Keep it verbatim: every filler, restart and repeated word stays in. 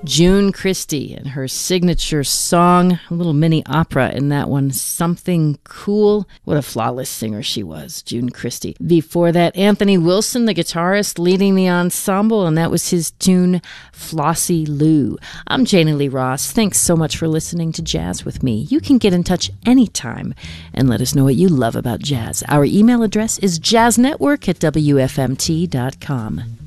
June Christy and her signature song, a little mini opera in that one, Something Cool. What a flawless singer she was, June Christy. Before that, Anthony Wilson, the guitarist, leading the ensemble, and that was his tune, Flossie Lou. I'm Janie Lee Ross. Thanks so much for listening to Jazz with me. You can get in touch anytime and let us know what you love about jazz. Our email address is jazznetwork at w f m t dot com.